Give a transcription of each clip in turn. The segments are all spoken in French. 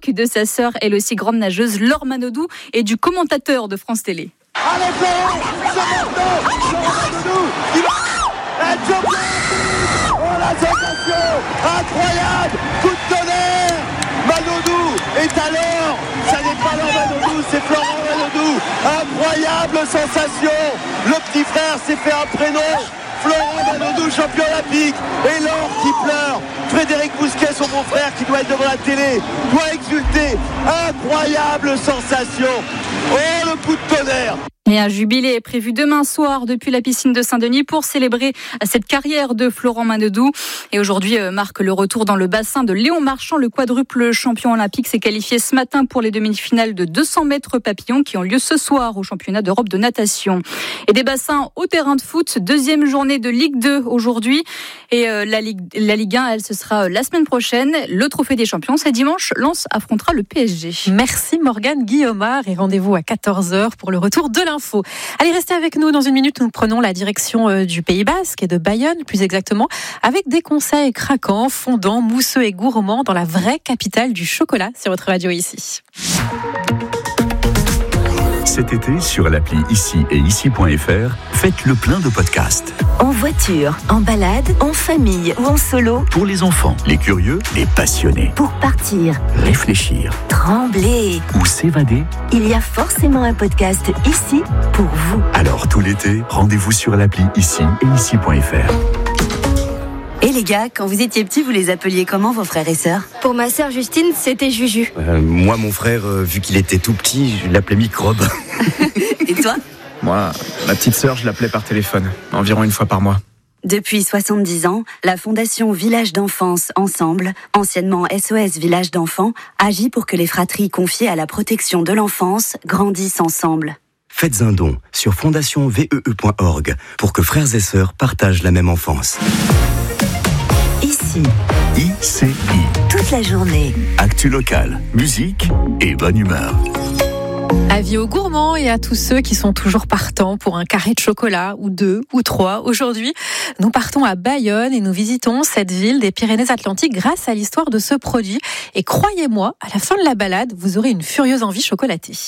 basque de sa sœur, elle aussi grande nageuse, Laure Manodou, et du commentateur de France Télé. Allez Florent, c'est maintenant, Laure Manodou, il va être champion. Oh la sensation, incroyable, coup de tonnerre, Manodou est à l'or, ça n'est pas Laure Manodou, c'est Florent Manodou, incroyable sensation, le petit frère s'est fait un prénom, Florent Manodou, champion olympique, et Laure qui pleure, Frédéric Bousquet, son beau-frère qui doit être devant la télé, doit exulter, incroyable sensation, oh le coup de tonnerre. Et un jubilé est prévu demain soir depuis la piscine de Saint-Denis pour célébrer cette carrière de Florent Manodou. Et aujourd'hui marque le retour dans le bassin de Léon Marchand. Le quadruple champion olympique s'est qualifié ce matin pour les demi-finales de 200 mètres papillon qui ont lieu ce soir au championnat d'Europe de natation. Et des bassins au terrain de foot. Deuxième journée de Ligue 2 aujourd'hui. Et la Ligue 1, elle, ce sera la semaine prochaine. Le trophée des champions, c'est dimanche. Lens affrontera le PSG. Merci Morgane Guillaumard et rendez-vous à 14h pour le retour de l'info. Allez, restez avec nous. Dans une minute, nous prenons la direction du Pays Basque et de Bayonne, plus exactement, avec des conseils craquants, fondants, mousseux et gourmands dans la vraie capitale du chocolat sur votre radio ici. Cet été, sur l'appli Ici et Ici.fr, faites le plein de podcasts. En voiture, en balade, en famille ou en solo. Pour les enfants, les curieux, les passionnés. Pour partir, réfléchir, trembler ou s'évader. Il y a forcément un podcast ici pour vous. Alors tout l'été, rendez-vous sur l'appli Ici et Ici.fr. Et les gars, quand vous étiez petits, vous les appeliez comment vos frères et sœurs ? Pour ma sœur Justine, c'était Juju. Moi, mon frère, vu qu'il était tout petit, je l'appelais Microbe. Et toi ? Moi, ma petite sœur, je l'appelais par téléphone, environ une fois par mois. Depuis 70 ans, la Fondation Village d'Enfance Ensemble, anciennement SOS Village d'Enfants, agit pour que les fratries confiées à la protection de l'enfance grandissent ensemble. Faites un don sur fondationvee.org pour que frères et sœurs partagent la même enfance. Ici, ICI. toute la journée. Actu locale, musique et bonne humeur. Avis aux gourmands et à tous ceux qui sont toujours partants pour un carré de chocolat, ou 2, ou 3. Aujourd'hui, nous partons à Bayonne et nous visitons cette ville des Pyrénées-Atlantiques grâce à l'histoire de ce produit. Et croyez-moi, à la fin de la balade, vous aurez une furieuse envie chocolatée.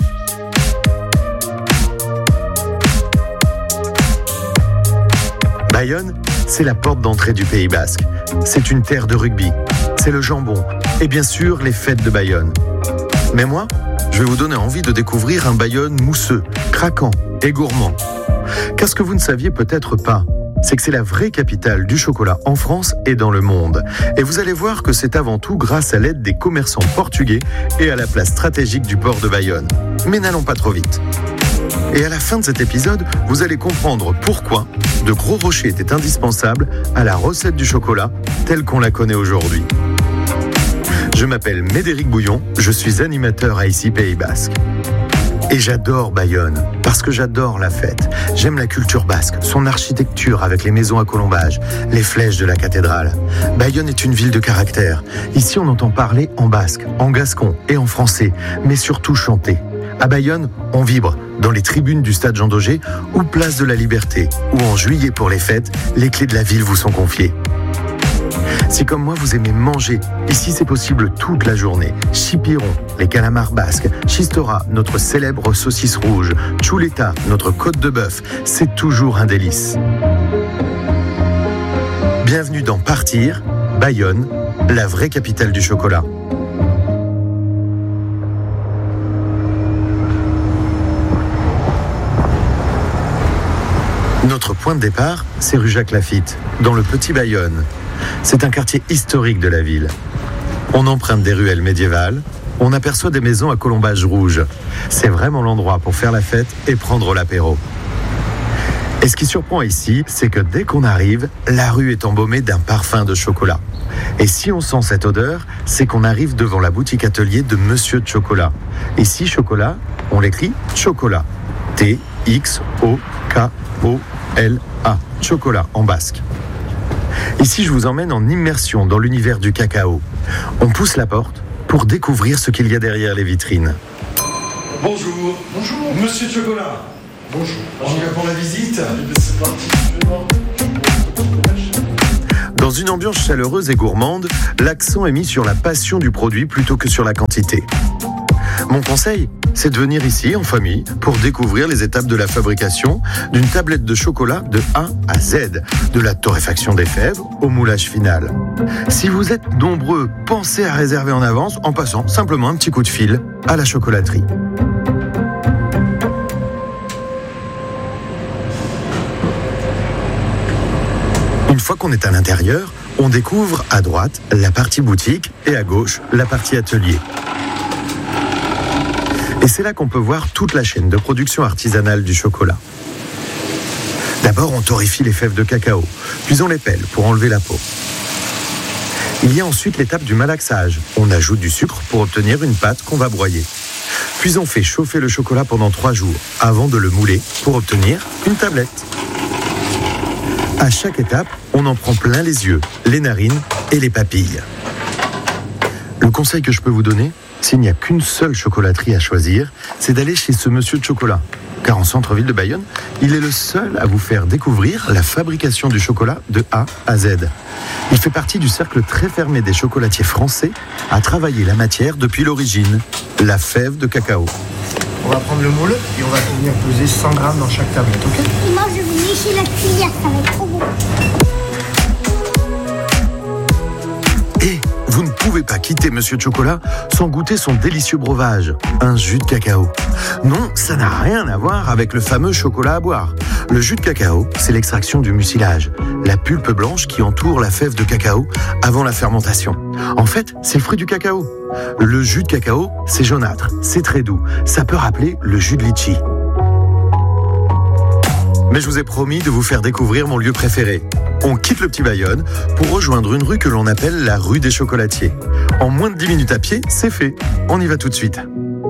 Bayonne, c'est la porte d'entrée du Pays Basque. C'est une terre de rugby, c'est le jambon et bien sûr les fêtes de Bayonne. Mais moi, je vais vous donner envie de découvrir un Bayonne mousseux, craquant et gourmand. Car ce que vous ne saviez peut-être pas, c'est que c'est la vraie capitale du chocolat en France et dans le monde. Et vous allez voir que c'est avant tout grâce à l'aide des commerçants portugais et à la place stratégique du port de Bayonne. Mais n'allons pas trop vite. Et à la fin de cet épisode, vous allez comprendre pourquoi de gros rochers étaient indispensables à la recette du chocolat telle qu'on la connaît aujourd'hui. Je m'appelle Médéric Bouillon, je suis animateur à Ici Pays Basque. Et j'adore Bayonne, parce que j'adore la fête. J'aime la culture basque, son architecture avec les maisons à colombage, les flèches de la cathédrale. Bayonne est une ville de caractère. Ici, on entend parler en basque, en gascon et en français, mais surtout chanter. À Bayonne, on vibre dans les tribunes du stade Jean Daugé ou place de la Liberté, où en juillet pour les fêtes, les clés de la ville vous sont confiées. Si comme moi vous aimez manger, ici c'est possible toute la journée. Chipiron, les calamars basques, Chistora, notre célèbre saucisse rouge, Chuleta, notre côte de bœuf, c'est toujours un délice. Bienvenue dans Partir, Bayonne, la vraie capitale du chocolat. Notre point de départ, c'est rue Jacques Lafitte, dans le Petit Bayonne. C'est un quartier historique de la ville. On emprunte des ruelles médiévales, on aperçoit des maisons à colombage rouge. C'est vraiment l'endroit pour faire la fête et prendre l'apéro. Et ce qui surprend ici, c'est que dès qu'on arrive, la rue est embaumée d'un parfum de chocolat. Et si on sent cette odeur, c'est qu'on arrive devant la boutique atelier de Monsieur de Chocolat. Ici, chocolat, on l'écrit chocolat. T-X-O-K-O-L-A. Chocolat en basque. Ici, je vous emmène en immersion dans l'univers du cacao. On pousse la porte pour découvrir ce qu'il y a derrière les vitrines. Bonjour. Bonjour. Monsieur de Chocolat. Bonjour. On y va pour la visite. Dans Dans une ambiance chaleureuse et gourmande, l'accent est mis sur la passion du produit plutôt que sur la quantité. Mon conseil, c'est de venir ici en famille pour découvrir les étapes de la fabrication d'une tablette de chocolat de A à Z, de la torréfaction des fèves au moulage final. Si vous êtes nombreux, pensez à réserver en avance en passant simplement un petit coup de fil à la chocolaterie. Une fois qu'on est à l'intérieur, on découvre à droite la partie boutique et à gauche la partie atelier. Et c'est là qu'on peut voir toute la chaîne de production artisanale du chocolat. D'abord, on torréfie les fèves de cacao, puis on les pèle pour enlever la peau. Il y a ensuite l'étape du malaxage. On ajoute du sucre pour obtenir une pâte qu'on va broyer. Puis on fait chauffer le chocolat pendant 3 jours avant de le mouler pour obtenir une tablette. À chaque étape, on en prend plein les yeux, les narines et les papilles. Le conseil que je peux vous donner, s'il n'y a qu'une seule chocolaterie à choisir, c'est d'aller chez ce monsieur de chocolat. Car en centre-ville de Bayonne, il est le seul à vous faire découvrir la fabrication du chocolat de A à Z. Il fait partie du cercle très fermé des chocolatiers français à travailler la matière depuis l'origine, la fève de cacao. On va prendre le moule et on va venir peser 100 grammes dans chaque tablette, ok ? Et moi, je vais lécher la cuillère, ça va être trop bon. Et vous ne pouvez pas quitter Monsieur de Chocolat sans goûter son délicieux breuvage, un jus de cacao. Non, ça n'a rien à voir avec le fameux chocolat à boire. Le jus de cacao, c'est l'extraction du mucilage, la pulpe blanche qui entoure la fève de cacao avant la fermentation. En fait, c'est le fruit du cacao. Le jus de cacao, c'est jaunâtre, c'est très doux. Ça peut rappeler le jus de litchi. Mais je vous ai promis de vous faire découvrir mon lieu préféré. On quitte le petit Bayonne pour rejoindre une rue que l'on appelle la rue des chocolatiers. En moins de 10 minutes à pied, c'est fait. On y va tout de suite.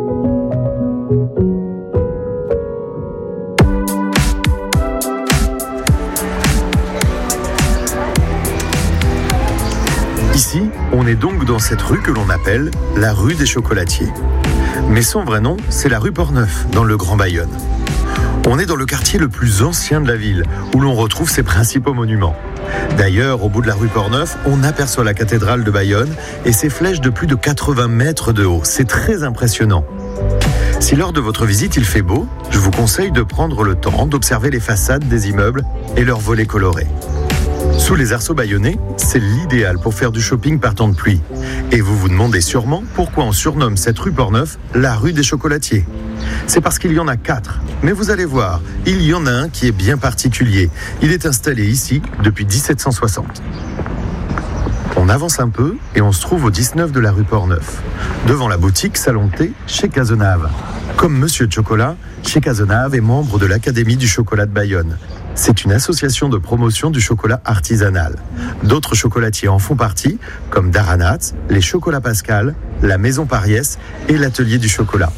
Ici, on est donc dans cette rue que l'on appelle la rue des chocolatiers. Mais son vrai nom, c'est la rue Port-Neuf, dans le Grand Bayonne. On est dans le quartier le plus ancien de la ville, où l'on retrouve ses principaux monuments. D'ailleurs, au bout de la rue Port-Neuf, on aperçoit la cathédrale de Bayonne et ses flèches de plus de 80 mètres de haut. C'est très impressionnant. Si lors de votre visite il fait beau, je vous conseille de prendre le temps d'observer les façades des immeubles et leurs volets colorés. Sous les arceaux bayonnais, c'est l'idéal pour faire du shopping par temps de pluie. Et vous vous demandez sûrement pourquoi on surnomme cette rue Port-Neuf la rue des chocolatiers. C'est parce qu'il y en a 4. Mais vous allez voir, il y en a un qui est bien particulier. Il est installé ici depuis 1760. On avance un peu et on se trouve au 19 de la rue Port-Neuf, devant la boutique Salon de thé chez Cazenave. Comme Monsieur de Chocolat, chez Cazenave est membre de l'Académie du chocolat de Bayonne. C'est une association de promotion du chocolat artisanal. D'autres chocolatiers en font partie, comme Daranat, les Chocolats Pascal, la Maison Pariès et l'Atelier du chocolat.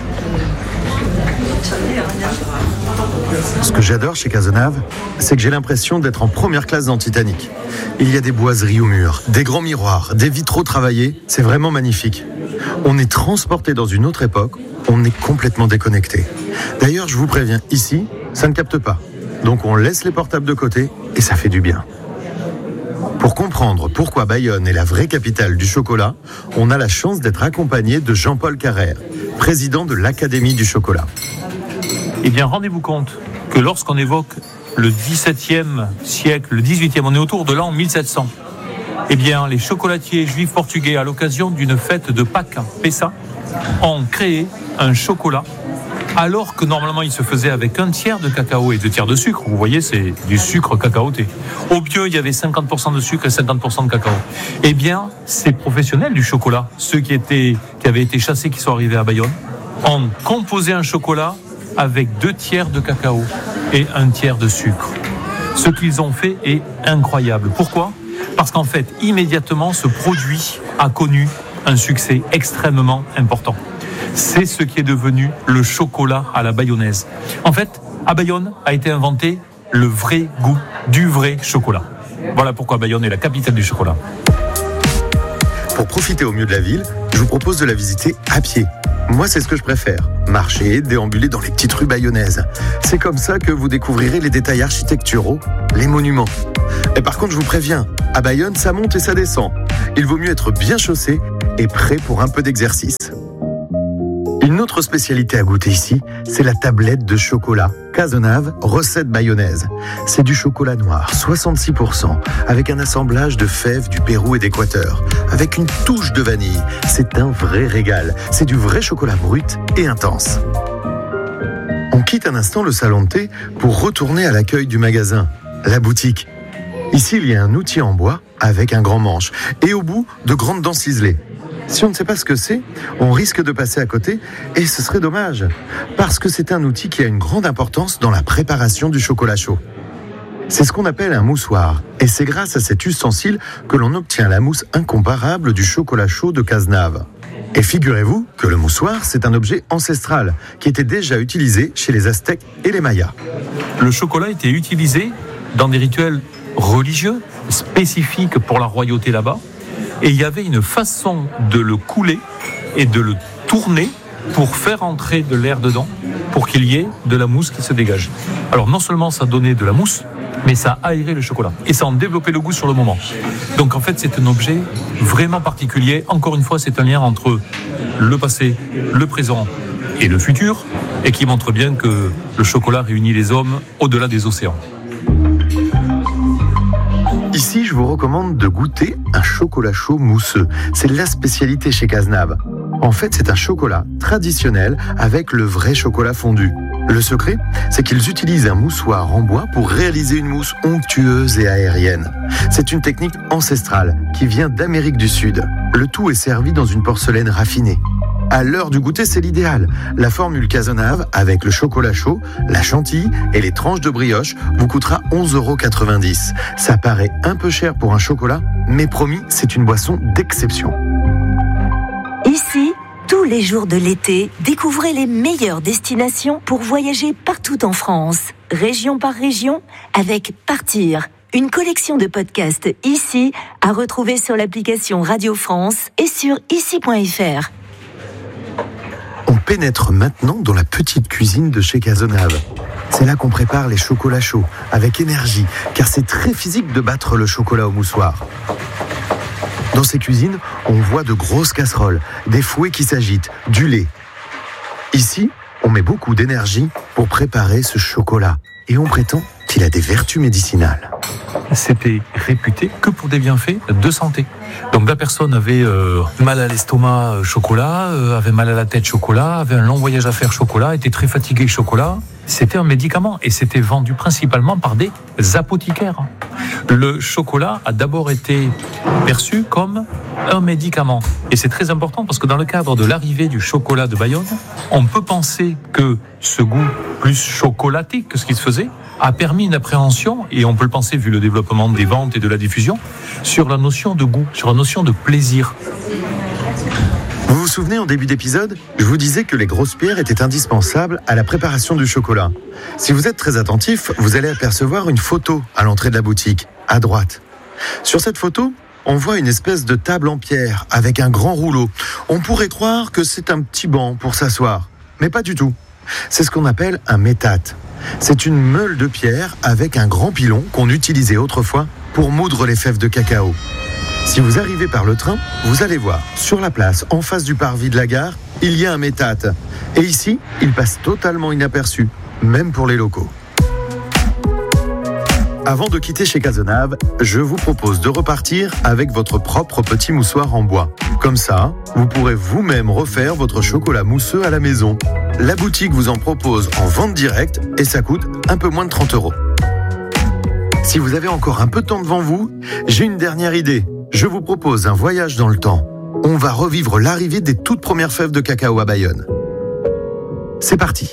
Ce que j'adore chez Cazenave, c'est que j'ai l'impression d'être en première classe dans Titanic. Il y a des boiseries au mur, des grands miroirs, des vitraux travaillés, c'est vraiment magnifique. On est transporté dans une autre époque, on est complètement déconnecté. D'ailleurs, je vous préviens, ici, ça ne capte pas. Donc on laisse les portables de côté et ça fait du bien. Pour comprendre pourquoi Bayonne est la vraie capitale du chocolat, on a la chance d'être accompagné de Jean-Paul Carrère, président de l'Académie du chocolat. Eh bien, rendez-vous compte que lorsqu'on évoque le XVIIe siècle, le XVIIIe, on est autour de l'an 1700. Eh bien, les chocolatiers juifs portugais, à l'occasion d'une fête de Pâques, Pessa, ont créé un chocolat, alors que normalement il se faisait avec 1/3 de cacao et 2/3 de sucre. Vous voyez, c'est du sucre cacaoté. Au mieux, il y avait 50% de sucre et 50% de cacao. Eh bien, ces professionnels du chocolat, ceux qui avaient été chassés, qui sont arrivés à Bayonne, ont composé un chocolat avec 2/3 de cacao et 1/3 de sucre. Ce qu'ils ont fait est incroyable. Pourquoi ? Parce qu'en fait, immédiatement, ce produit a connu un succès extrêmement important. C'est ce qui est devenu le chocolat à la bayonnaise. En fait, à Bayonne a été inventé le vrai goût du vrai chocolat. Voilà pourquoi Bayonne est la capitale du chocolat. Pour profiter au mieux de la ville, je vous propose de la visiter à pied. Moi, c'est ce que je préfère. Marcher, déambuler dans les petites rues bayonnaises. C'est comme ça que vous découvrirez les détails architecturaux, les monuments. Et par contre, je vous préviens, à Bayonne, ça monte et ça descend. Il vaut mieux être bien chaussé et prêt pour un peu d'exercice. Une autre spécialité à goûter ici, c'est la tablette de chocolat. Cazenave, recette bayonnaise. C'est du chocolat noir, 66%, avec un assemblage de fèves du Pérou et d'Équateur, avec une touche de vanille. C'est un vrai régal. C'est du vrai chocolat brut et intense. On quitte un instant le salon de thé pour retourner à l'accueil du magasin, la boutique. Ici, il y a un outil en bois avec un grand manche et au bout, de grandes dents ciselées. Si on ne sait pas ce que c'est, on risque de passer à côté et ce serait dommage, parce que c'est un outil qui a une grande importance dans la préparation du chocolat chaud. C'est ce qu'on appelle un moussoir et c'est grâce à cet ustensile que l'on obtient la mousse incomparable du chocolat chaud de Cazenave. Et figurez-vous que le moussoir, c'est un objet ancestral qui était déjà utilisé chez les Aztèques et les Mayas. Le chocolat était utilisé dans des rituels religieux spécifiques pour la royauté là-bas. Et il y avait une façon de le couler et de le tourner pour faire entrer de l'air dedans, pour qu'il y ait de la mousse qui se dégage. Alors non seulement ça donnait de la mousse, mais ça aérait le chocolat. Et ça en développait le goût sur le moment. Donc en fait, c'est un objet vraiment particulier. Encore une fois, c'est un lien entre le passé, le présent et le futur, et qui montre bien que le chocolat réunit les hommes au-delà des océans. Ici, je vous recommande de goûter un chocolat chaud mousseux. C'est la spécialité chez Cazenave. En fait, c'est un chocolat traditionnel avec le vrai chocolat fondu. Le secret, c'est qu'ils utilisent un moussoir en bois pour réaliser une mousse onctueuse et aérienne. C'est une technique ancestrale qui vient d'Amérique du Sud. Le tout est servi dans une porcelaine raffinée. À l'heure du goûter, c'est l'idéal. La formule Cazenave, avec le chocolat chaud, la chantilly et les tranches de brioche, vous coûtera 11,90 €. Ça paraît un peu cher pour un chocolat, mais promis, c'est une boisson d'exception. Ici, tous les jours de l'été, découvrez les meilleures destinations pour voyager partout en France, région par région, avec Partir. Une collection de podcasts ici à retrouver sur l'application Radio France et sur ici.fr. On pénètre maintenant dans la petite cuisine de chez Cazenave. C'est là qu'on prépare les chocolats chauds, avec énergie, car c'est très physique de battre le chocolat au moussoir. Dans ces cuisines, on voit de grosses casseroles, des fouets qui s'agitent, du lait. Ici, on met beaucoup d'énergie pour préparer ce chocolat, et on prétend qu'il a des vertus médicinales. C'était réputé que pour des bienfaits de santé. Donc la personne avait mal à l'estomac, chocolat, avait mal à la tête, chocolat, avait un long voyage à faire, chocolat, était très fatigué, chocolat. C'était un médicament et c'était vendu principalement par des apothicaires. Le chocolat a d'abord été perçu comme un médicament. Et c'est très important parce que dans le cadre de l'arrivée du chocolat de Bayonne, on peut penser que ce goût plus chocolaté que ce qui se faisait a permis une appréhension, et on peut le penser vu le développement des ventes et de la diffusion, sur la notion de goût, sur la notion de plaisir. Vous vous souvenez, en début d'épisode, je vous disais que les grosses pierres étaient indispensables à la préparation du chocolat. Si vous êtes très attentif, vous allez apercevoir une photo à l'entrée de la boutique, à droite. Sur cette photo, on voit une espèce de table en pierre avec un grand rouleau. On pourrait croire que c'est un petit banc pour s'asseoir, mais pas du tout. C'est ce qu'on appelle un métate. C'est une meule de pierre avec un grand pilon qu'on utilisait autrefois pour moudre les fèves de cacao. Si vous arrivez par le train, vous allez voir, sur la place, en face du parvis de la gare, il y a un métate. Et ici, il passe totalement inaperçu, même pour les locaux. Avant de quitter chez Cazenave, je vous propose de repartir avec votre propre petit moussoir en bois. Comme ça, vous pourrez vous-même refaire votre chocolat mousseux à la maison. La boutique vous en propose en vente directe et ça coûte un peu moins de 30 €. Si vous avez encore un peu de temps devant vous, j'ai une dernière idée. Je vous propose un voyage dans le temps. On va revivre l'arrivée des toutes premières fèves de cacao à Bayonne. C'est parti.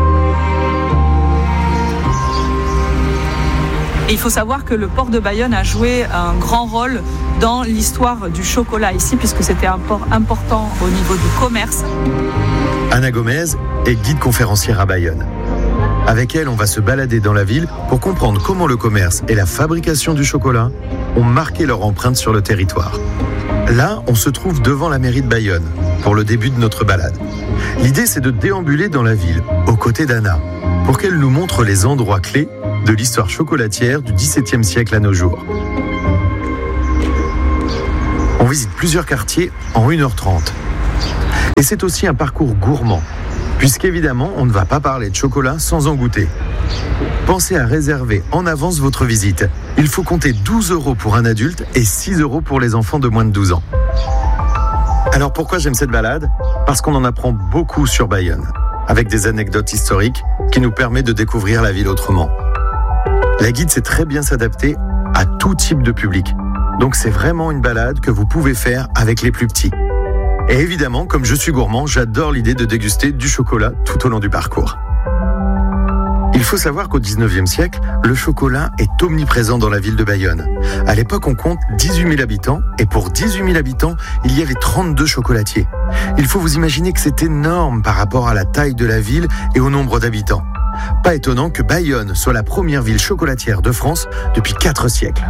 Et il faut savoir que le port de Bayonne a joué un grand rôle dans l'histoire du chocolat ici, puisque c'était un port important au niveau du commerce. Anna Gomez est guide conférencière à Bayonne. Avec elle, on va se balader dans la ville pour comprendre comment le commerce et la fabrication du chocolat ont marqué leur empreinte sur le territoire. Là, on se trouve devant la mairie de Bayonne pour le début de notre balade. L'idée, c'est de déambuler dans la ville, aux côtés d'Anna, pour qu'elle nous montre les endroits clés de l'histoire chocolatière du XVIIe siècle à nos jours. On visite plusieurs quartiers en 1h30. Et c'est aussi un parcours gourmand, puisqu'évidemment, on ne va pas parler de chocolat sans en goûter. Pensez à réserver en avance votre visite. Il faut compter 12 € pour un adulte et 6 € pour les enfants de moins de 12 ans. Alors pourquoi j'aime cette balade ? Parce qu'on en apprend beaucoup sur Bayonne, avec des anecdotes historiques qui nous permettent de découvrir la ville autrement. La guide sait très bien s'adapter à tout type de public. Donc c'est vraiment une balade que vous pouvez faire avec les plus petits. Et évidemment, comme je suis gourmand, j'adore l'idée de déguster du chocolat tout au long du parcours. Il faut savoir qu'au 19e siècle, le chocolat est omniprésent dans la ville de Bayonne. À l'époque, on compte 18 000 habitants et pour 18 000 habitants, il y avait 32 chocolatiers. Il faut vous imaginer que c'est énorme par rapport à la taille de la ville et au nombre d'habitants. Pas étonnant que Bayonne soit la première ville chocolatière de France depuis 4 siècles.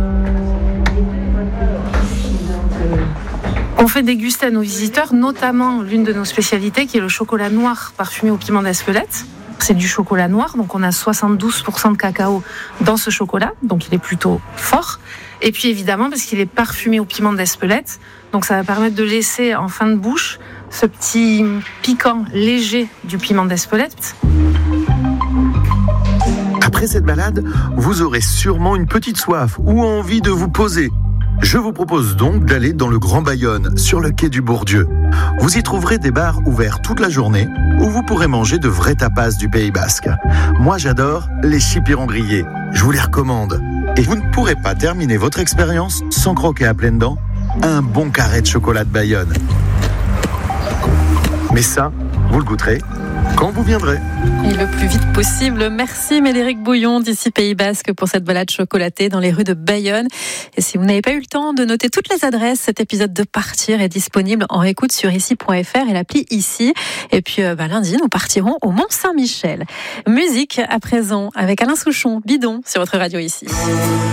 On fait déguster à nos visiteurs, notamment l'une de nos spécialités qui est le chocolat noir parfumé au piment d'Espelette. C'est du chocolat noir, donc on a 72% de cacao dans ce chocolat, donc il est plutôt fort. Et puis évidemment, parce qu'il est parfumé au piment d'Espelette, donc ça va permettre de laisser en fin de bouche ce petit piquant léger du piment d'Espelette. Après cette balade, vous aurez sûrement une petite soif ou envie de vous poser. Je vous propose donc d'aller dans le Grand Bayonne, sur le quai du Bourdieu. Vous y trouverez des bars ouverts toute la journée où vous pourrez manger de vrais tapas du Pays Basque. Moi, j'adore les chipirons grillés. Je vous les recommande. Et vous ne pourrez pas terminer votre expérience sans croquer à pleines dents un bon carré de chocolat de Bayonne. Mais ça, vous le goûterez quand vous viendrez. Et le plus vite possible. Merci Médéric Bouillon d'ici Pays Basque pour cette balade chocolatée dans les rues de Bayonne. Et si vous n'avez pas eu le temps de noter toutes les adresses, cet épisode de Partir est disponible en réécoute sur ici.fr et l'appli Ici. Et puis lundi, nous partirons au Mont-Saint-Michel. Musique à présent avec Alain Souchon, Bidon sur votre radio Ici.